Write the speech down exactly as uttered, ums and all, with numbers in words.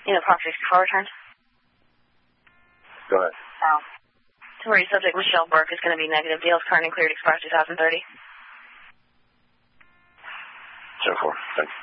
You know, Prop sixty-four returns? Go ahead. Oh. Temporary subject Michelle Burke is going to be negative. Deals current and cleared expires two thousand thirty. ten four. Thanks.